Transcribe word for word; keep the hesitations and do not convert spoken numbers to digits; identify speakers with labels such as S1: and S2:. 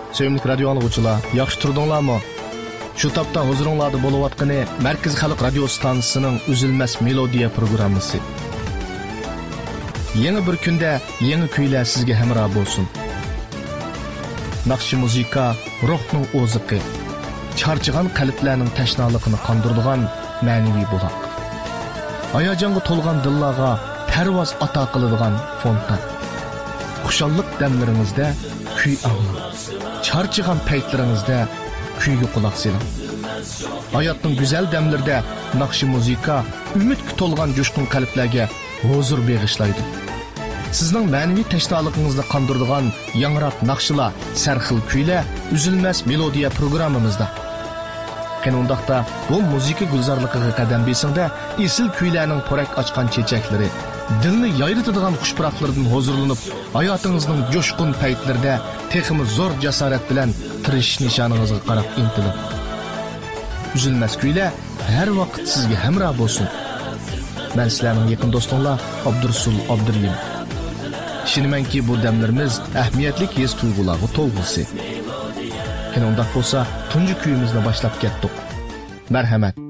S1: Sevimli radio anlıqçılar, yaxşı turdinglarmi? Şu tapda huzuringlarda bo'layotgani Markaz Xalq radio stansiyasining Uzilmas melodiya programmasi. Yangi bir kunda yangi kuylar sizga hamroh bo'lsin. Naqshi muzika ruhning o'ziqi, charchigan qalblarning tashnaligini qondiradigan ma'naviy buloq. Hayajonga to'lgan dillarga parvoz ato qiladigan fontan. Xushallik damlaringizda kuy anglang. Charchigan paytlaringizda kuyga quloq soling. Hayotning go'zal damlarida naqshi muzika umidga to'lgan jo'shqin qalblarga huzur bag'ishlaydi. Sizning ma'naviy tashnoligingizni qondiradigan yangroq naqshlar, sarxil kuylar Uzilmas melodiya programmamizda. Qanundaqda bu muzika gulzorligiga qadam besingda esil kuylarning porak ochgan chechaklari, dilni yayritadigan xushpuroqlardan huzurlanib, hayotingizning jo'shqin paytlarida texmi zo'r jasorat bilan tirish nishoningizga qarab intiling. Uzilmas kuylar har vaqt sizga hamroh bo'lsin. Men sizlarning yaqin do'stinglar Abdursul Abduriyim. Ishonimanki bu damlarimiz ahamiyatli his tuyg'ularga to'lg'isi. Qanday bo'lsa, tunji kuyimizni boshlab ketdik. Marhamat.